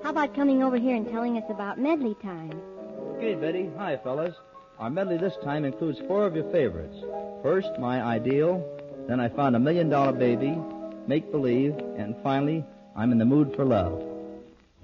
How about coming over here and telling us about medley time? Okay, Betty. Hi, fellas. Our medley this time includes 4 of your favorites. First, My Ideal. Then I Found $1 Million Baby, Make Believe, and finally, I'm in the Mood for Love.